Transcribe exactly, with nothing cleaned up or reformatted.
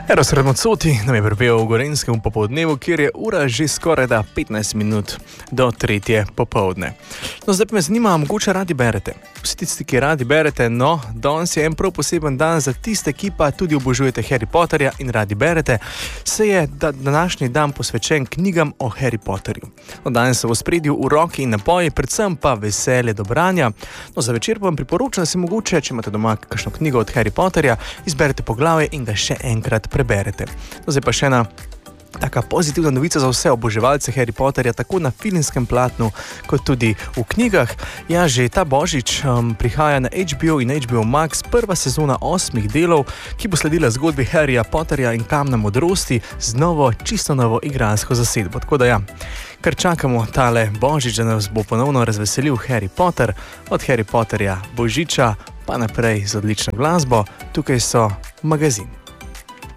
Eros Ramazzotti nam je pripel v Gorenjskem popoldnevu, kjer je ura že skoraj da petnajst minut do tretje popoldne. No, zdaj pa me zanima, mogoče radi berete. Vsi tisti, ki radi berete, no, danes je en prav poseben dan za tiste, ki pa tudi obožujete Harry Potterja in radi berete, se je da, današnji dan posvečen knjigam o Harry Potterju. No, danes so v ospredju uroki in napoji, predvsem pa veselje do branja. No, za večer pa vam priporočam, da si mogoče, če imate doma kakšno knjigo od Harry Potterja, izberete poglavje in ga še enkrat preberete. No, zdaj pa še ena taka pozitivna novica za vse oboževalce Harry Potterja, tako na filmskem platnu, kot tudi v knjigah. Ja, že ta božič um, prihaja na H B O in H B O Max prva sezona osmih delov, ki bo sledila zgodbi Harryja Potterja in Kamna modrosti z novo, čisto novo igralsko zasedbo. Tako da ja, kar čakamo tale božič, da nas bo ponovno razveselil Harry Potter, od Harry Potterja božiča pa naprej z odlično glasbo. Tukaj so Magazin.